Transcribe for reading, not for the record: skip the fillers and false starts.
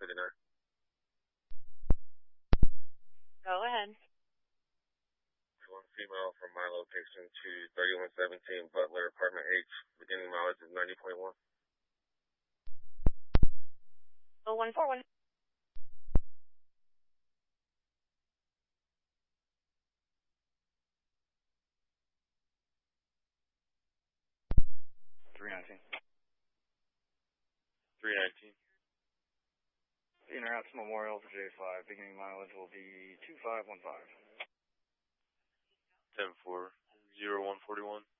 59. Go ahead. One female from my location to 3117 Butler, apartment H. Beginning mileage is 90.1. 0141. Three nineteen. In or out to Memorial to J5. Beginning mileage will be 2515. 10-4, 0141.